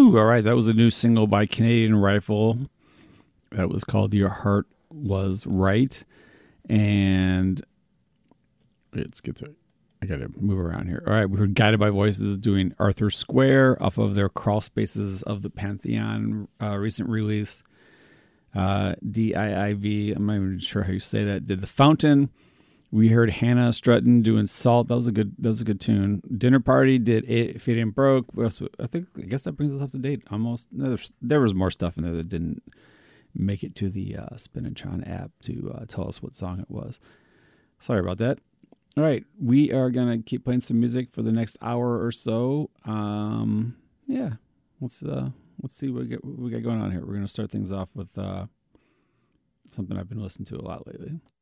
Woo! All right, that was a new single by Canadian Rifle. That was called Your Heart Was Right. And let's get to it. I got to move around here. All right, we heard Guided by Voices doing Arthur Square off of their Crawl Spaces of the Pantheon recent release. DIIV, I'm not even sure how you say that, did The Fountain. We heard Hannah Strutton doing Salt. That was a good tune. Dinner Party did If It Ain't Broke. What else? I guess that brings us up to date. Almost. There was more stuff in there that didn't make it to the Spinatron app to tell us what song it was. Sorry about that. All right, we are gonna keep playing some music for the next hour or so. Yeah, let's see what we got going on here. We're gonna start things off with something I've been listening to a lot lately.